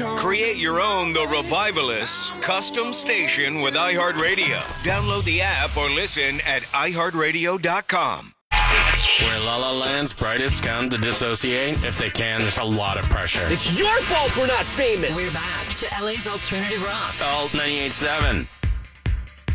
Create your own The Revivalists custom station with iHeartRadio. Download the app or listen at iHeartRadio.com. Where La La Land's brightest come to dissociate, if they can, there's a lot of pressure. It's your fault we're not famous. We're back to LA's alternative rock. Alt 98.7.